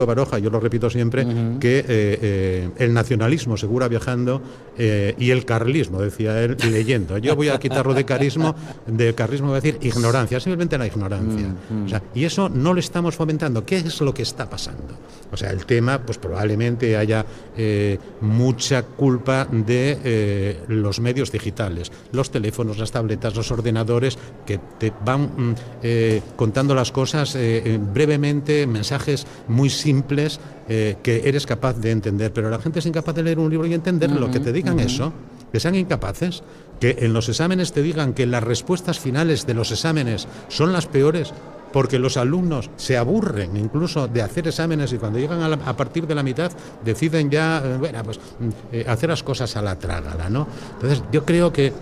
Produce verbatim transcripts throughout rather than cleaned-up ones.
Baroja, yo lo repito siempre, uh-huh. que eh, eh, el nacionalismo se cura viajando eh, y el carlismo, decía él, leyendo. Yo voy a quitarlo de carismo, de carlismo voy a decir ignorancia, simplemente la ignorancia. Uh-huh. O sea, y eso no lo estamos fomentando. ¿Qué es lo que está pasando? O sea, el tema, pues probablemente haya eh, mucha culpa de eh, los medios digitales, los teléfonos, las tabletas, los ordenadores, que te van eh, contando las cosas eh, brevemente, mensajes muy simples, simples eh, que eres capaz de entender, pero la gente es incapaz de leer un libro y entenderlo. Uh-huh, que te digan uh-huh. eso, que sean incapaces, que en los exámenes te digan que las respuestas finales de los exámenes son las peores, porque los alumnos se aburren incluso de hacer exámenes y cuando llegan a, la, a partir de la mitad deciden ya, eh, bueno, pues eh, hacer las cosas a la trágala, ¿no? Entonces yo creo que eh,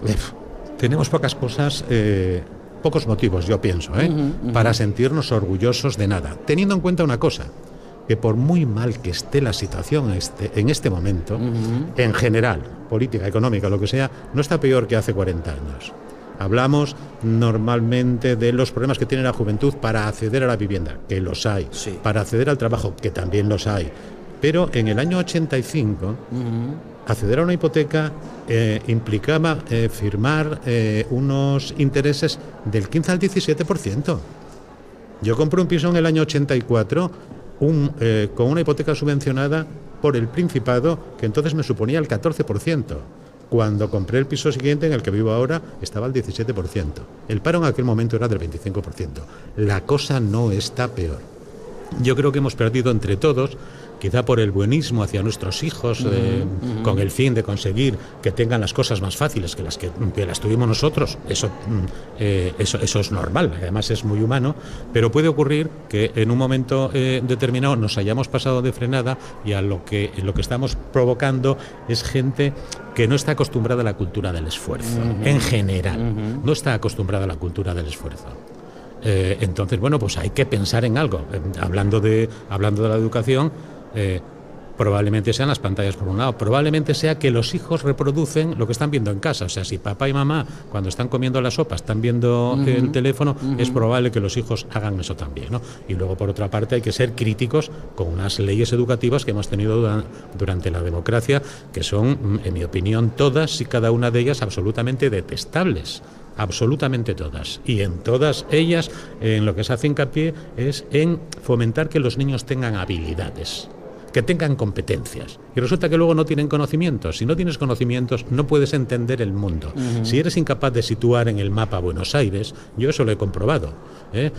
tenemos pocas cosas... Eh, Pocos motivos, yo pienso, ¿eh? uh-huh, uh-huh. para sentirnos orgullosos de nada. Teniendo en cuenta una cosa, que por muy mal que esté la situación este, en este momento, uh-huh. en general, política, económica, lo que sea, no está peor que hace cuarenta años. Hablamos normalmente de los problemas que tiene la juventud para acceder a la vivienda, que los hay, sí. para acceder al trabajo, que también los hay. Pero en el año ochenta y cinco... Uh-huh. acceder a una hipoteca eh, implicaba eh, firmar eh, unos intereses del quince al diecisiete por ciento. Yo compré un piso en el año ochenta y cuatro un, eh, con una hipoteca subvencionada por el Principado, que entonces me suponía el catorce por ciento. Cuando compré el piso siguiente, en el que vivo ahora, estaba al diecisiete por ciento. El paro en aquel momento era del veinticinco por ciento. La cosa no está peor. Yo creo que hemos perdido entre todos, quizá por el buenismo hacia nuestros hijos, uh-huh, eh, uh-huh. con el fin de conseguir que tengan las cosas más fáciles que las que, que las tuvimos nosotros. Eso, eh, eso, eso es normal, además es muy humano, pero puede ocurrir que en un momento eh, determinado nos hayamos pasado de frenada y a lo que, lo que estamos provocando es gente que no está acostumbrada a la cultura del esfuerzo, uh-huh. en general, uh-huh. no está acostumbrada a la cultura del esfuerzo. Eh, entonces, bueno, pues hay que pensar en algo. Eh, hablando de, hablando de la educación, eh, probablemente sean las pantallas por un lado, probablemente sea que los hijos reproducen lo que están viendo en casa. O sea, si papá y mamá cuando están comiendo la sopa están viendo uh-huh. el teléfono, uh-huh. es probable que los hijos hagan eso también, ¿no? Y luego, por otra parte, hay que ser críticos con unas leyes educativas que hemos tenido dura, durante la democracia, que son, en mi opinión, todas y cada una de ellas absolutamente detestables. Absolutamente todas. Y en todas ellas, en lo que se hace hincapié es en fomentar que los niños tengan habilidades, que tengan competencias. Y resulta que luego no tienen conocimientos. Si no tienes conocimientos, no puedes entender el mundo. Uh-huh. Si eres incapaz de situar en el mapa Buenos Aires, yo eso lo he comprobado, ¿eh?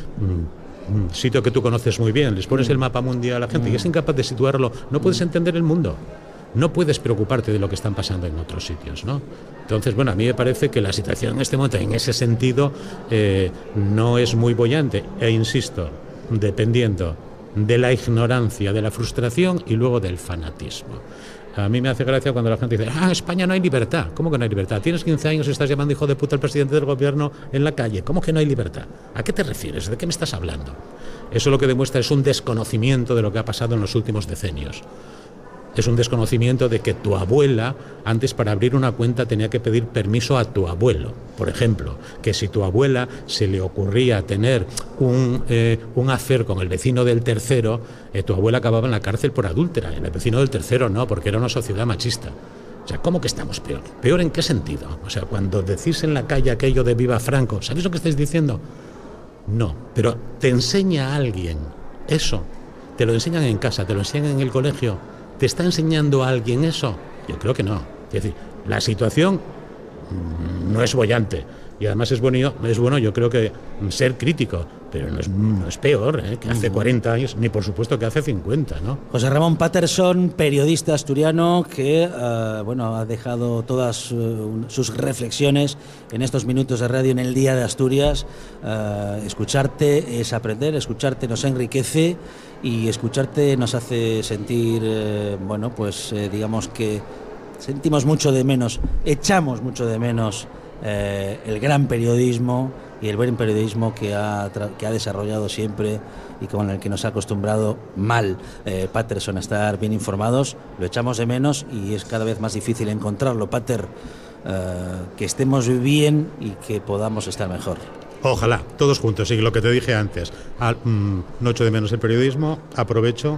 Mm, mm, sitio que tú conoces muy bien, les pones uh-huh. el mapa mundial a la gente uh-huh. y es incapaz de situarlo, no puedes uh-huh. entender el mundo. No puedes preocuparte de lo que están pasando en otros sitios, ¿no? Entonces, bueno, a mí me parece que la situación en este momento, en ese sentido, eh, no es muy boyante. E insisto, dependiendo de la ignorancia, de la frustración y luego del fanatismo. A mí me hace gracia cuando la gente dice, ah, en España no hay libertad. ¿Cómo que no hay libertad? Tienes quince años y estás llamando hijo de puta al presidente del gobierno en la calle. ¿Cómo que no hay libertad? ¿A qué te refieres? ¿De qué me estás hablando? Eso lo que demuestra es un desconocimiento de lo que ha pasado en los últimos decenios. Es un desconocimiento de que tu abuela, antes para abrir una cuenta tenía que pedir permiso a tu abuelo. Por ejemplo, que si tu abuela se le ocurría tener un, eh, un affair con el vecino del tercero, eh, tu abuela acababa en la cárcel por adúltera. En el vecino del tercero no, porque era una sociedad machista. O sea, ¿cómo que estamos peor? ¿Peor en qué sentido? O sea, cuando decís en la calle aquello de viva Franco, ¿sabéis lo que estáis diciendo? No, pero te enseña a alguien eso. Te lo enseñan en casa, te lo enseñan en el colegio. ¿Te está enseñando a alguien eso? Yo creo que no. Es decir, la situación no es boyante. Y además es bueno, es bueno yo creo que ser crítico, pero no es, no es peor ¿eh? que hace cuarenta años, ni por supuesto que hace cincuenta, ¿no? José Ramón Patterson, periodista asturiano, que uh, bueno, ha dejado todas uh, sus reflexiones en estos minutos de radio en el Día de Asturias. Uh, escucharte es aprender, escucharte nos enriquece y escucharte nos hace sentir, eh, bueno, pues eh, digamos que sentimos mucho de menos, echamos mucho de menos Eh, el gran periodismo y el buen periodismo que ha, tra- que ha desarrollado siempre y con el que nos ha acostumbrado mal eh, Patterson a estar bien informados. Lo echamos de menos y es cada vez más difícil encontrarlo, Pater, eh, que estemos bien y que podamos estar mejor. Ojalá, todos juntos, y lo que te dije antes, al, mmm, no echo de menos el periodismo, aprovecho